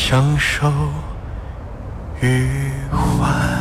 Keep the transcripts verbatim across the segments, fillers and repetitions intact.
享受余欢。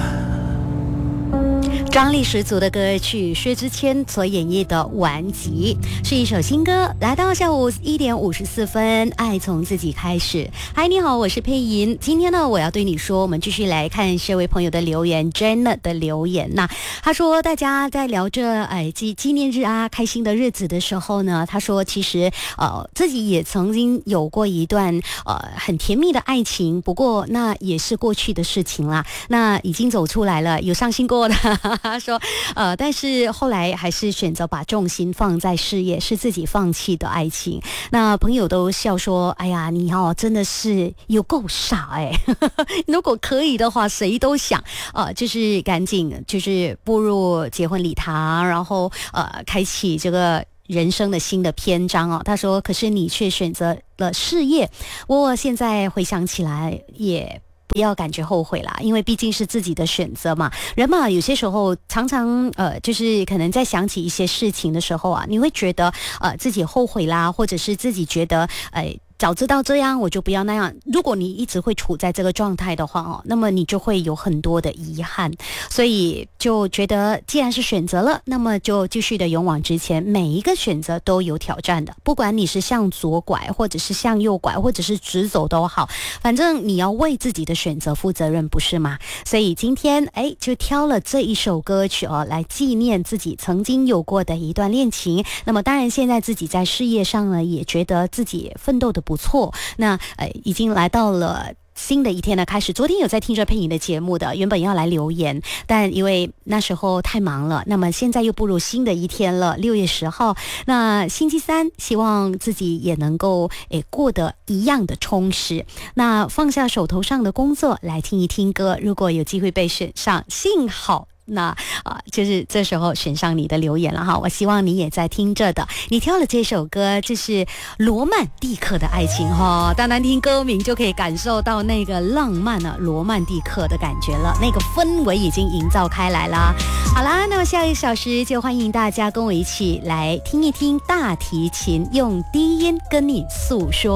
张力十足的歌曲，薛之谦所演绎的《顽疾》是一首新歌。来到下午一点五十四分，爱从自己开始。嗨，你好，我是佩莹。今天呢，我要对你说，我们继续来看这位朋友的留言 ，Janet 的留言。那他说，大家在聊着哎纪纪念日啊，开心的日子的时候呢，他说其实呃自己也曾经有过一段呃很甜蜜的爱情，不过那也是过去的事情啦。那已经走出来了，有伤心过的。他说呃但是后来还是选择把重心放在事业，是自己放弃的爱情。那朋友都笑说，哎呀你哦真的是有够傻哎如果可以的话谁都想呃就是赶紧就是步入结婚礼堂，然后呃开启这个人生的新的篇章哦。他说可是你却选择了事业，我现在回想起来也不要感觉后悔啦，因为毕竟是自己的选择嘛。人嘛，有些时候常常呃，就是可能在想起一些事情的时候啊，你会觉得呃自己后悔啦，或者是自己觉得呃早知道这样我就不要那样。如果你一直会处在这个状态的话哦，那么你就会有很多的遗憾。所以就觉得既然是选择了，那么就继续的勇往直前。每一个选择都有挑战的，不管你是向左拐或者是向右拐或者是直走都好，反正你要为自己的选择负责任，不是吗？所以今天哎就挑了这一首歌曲哦，来纪念自己曾经有过的一段恋情。那么当然现在自己在事业上呢，也觉得自己奋斗的不错。那呃已经来到了新的一天的开始。昨天有在听着配音的节目的，原本要来留言，但因为那时候太忙了，那么现在又步入新的一天了，六月十号，那星期三，希望自己也能够诶过得一样的充实。那放下手头上的工作，来听一听歌。如果有机会被选上，幸好那啊、呃，就是这时候选上你的留言了哈，我希望你也在听着的。你挑了这首歌，这是罗曼蒂克的爱情哈，单单听歌名就可以感受到那个浪漫啊，罗曼蒂克的感觉了，那个氛围已经营造开来了。好啦，那么下一个小时就欢迎大家跟我一起来听一听大提琴用低音跟你诉说。